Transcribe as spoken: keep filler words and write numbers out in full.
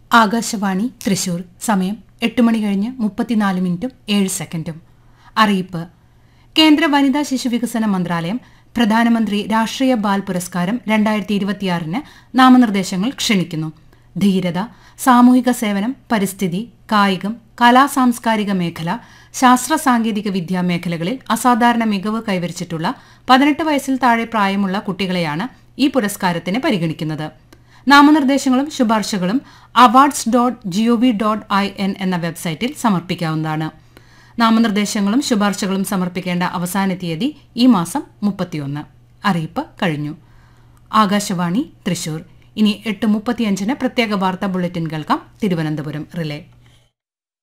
ആകാശവാണി തൃശൂർ. സമയം എട്ട് മണി കഴിഞ്ഞ് മുപ്പത്തിനാല് മിനിറ്റും ഏഴ് സെക്കൻഡും. അറിയിപ്പ്. കേന്ദ്ര വനിതാ ശിശുവികസന മന്ത്രാലയം പ്രധാനമന്ത്രി രാഷ്ട്രീയ ബാൽ പുരസ്കാരം രണ്ടായിരത്തി ഇരുപത്തിയാറിന് നാമനിർദ്ദേശങ്ങൾ ക്ഷണിക്കുന്നു. ധീരത, സാമൂഹിക സേവനം, പരിസ്ഥിതി, കായികം, കലാ സാംസ്കാരിക മേഖല, ശാസ്ത്ര സാങ്കേതിക വിദ്യാ മേഖലകളിൽ അസാധാരണ മികവ് കൈവരിച്ചിട്ടുള്ള പതിനെട്ട് വയസ്സിൽ താഴെ പ്രായമുള്ള കുട്ടികളെയാണ് ഈ പുരസ്കാരത്തിന് പരിഗണിക്കുന്നത്. നാമനിർദ്ദേശങ്ങളും ശുപാർശകളും awards dot G O V dot I N എന്ന വെബ്സൈറ്റിൽ സമർപ്പിക്കാവുന്നതാണ്. നാമനിർദ്ദേശങ്ങളും ശുപാർശകളും സമർപ്പിക്കേണ്ട അവസാന തീയതി ഈ മാസം മുപ്പത്തിയൊന്ന്. അറിയിപ്പ് കഴിഞ്ഞു. ആകാശവാണി തൃശൂർ. ഇനി എട്ട് മുപ്പത്തിയഞ്ചിന് പ്രത്യേക വാർത്താ ബുള്ളറ്റിൻ കേൾക്കാം. തിരുവനന്തപുരം റിലേ.